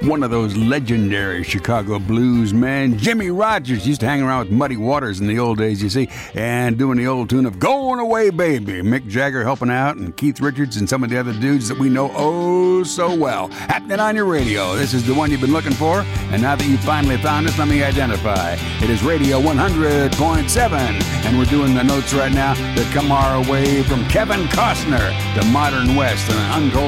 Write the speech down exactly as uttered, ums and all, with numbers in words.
one of those legendary Chicago blues men. Jimmy Rogers used to hang around with Muddy Waters in the old days, you see, and doing the old tune of Going Away Baby. Mick Jagger helping out, and Keith Richards and some of the other dudes that we know oh so well. Happening on your radio. This is the one you've been looking for, and now that you've finally found us, let me identify. It is Radio one hundred point seven, and we're doing the notes right now that come our way from Kevin Costner, the Modern West, and an untold